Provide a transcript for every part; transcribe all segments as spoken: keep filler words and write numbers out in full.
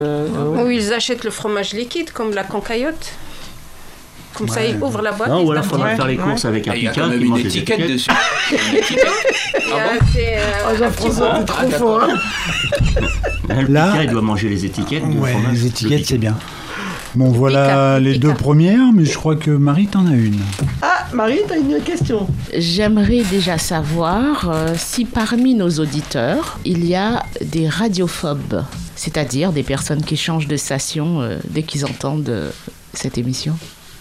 Euh, euh, Ou ils achètent le fromage liquide, comme la Cancaillotte. Comme ouais. ça, ils ouvrent la boîte. Non, ou alors il faudra ouais, faire les courses ouais. avec un picard. Il y a une étiquette dessus. Une étiquette. Ah bon c'est, euh, oh, Jean-François, t'es trop fort. Le picard, il doit manger les étiquettes. Ouais, fromage, les étiquettes, c'est bien. Bon, voilà Picard, les Picard. deux premières, mais je crois que Marie, t'en as une. Ah, Marie, t'as une question. J'aimerais déjà savoir euh, si parmi nos auditeurs, il y a des radiophobes, c'est-à-dire des personnes qui changent de station euh, dès qu'ils entendent euh, cette émission.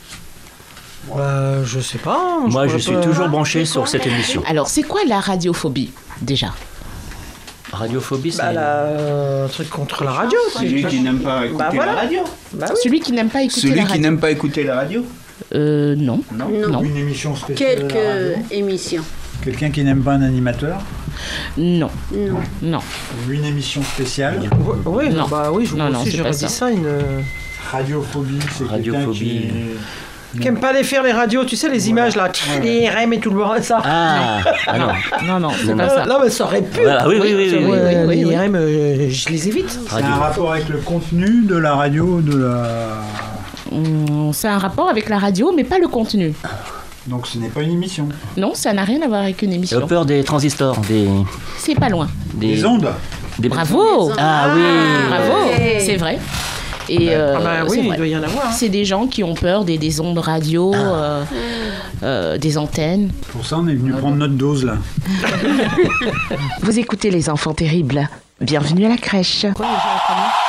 Euh, je sais pas. Je Moi, je suis pas... toujours branché sur cette émission. Alors, c'est quoi la radiophobie, déjà ? Radiophobie, c'est... Bah, la... un truc contre la radio. Celui qui n'aime pas écouter bah, voilà. la radio. Bah, oui. Celui qui n'aime pas écouter Celui la radio. radio. Celui qui n'aime pas écouter la radio Euh, non. Non. non. Une émission spéciale. Quelques émissions. Quelqu'un qui n'aime pas un animateur Non. Non. Non. Une émission spéciale Oui, non. Bah oui, je non, non, aussi, j'aurais dit ça. Une... Radiophobie, c'est Radiophobie. quelqu'un qui... Qui n'aime pas les faire les radios, tu sais les voilà. images là, ouais. les R M et tout le monde ça. Ah, ah non, non, non, c'est non, pas non. ça. Non mais ça aurait pu. Voilà, oui, oui, oui, oui, oui, euh, oui, oui, les oui. R M, euh, je les évite. C'est un rapport avec le contenu de la radio, de la. Mmh, c'est un rapport avec la radio, mais pas le contenu. Donc ce n'est pas une émission. Non, ça n'a rien à voir avec une émission. J'ai peur des transistors, des. C'est pas loin. Des, des ondes. Des... Bravo. Ah, ah oui. Bravo. Okay. C'est vrai. Et euh, ah bah oui, il doit y en avoir. Hein. C'est des gens qui ont peur des, des ondes radio, ah. euh, euh, des antennes. Pour ça, on est venu ah prendre bon. notre dose là. Vous écoutez Les Enfants Terribles. Bienvenue à la crèche. Quoi,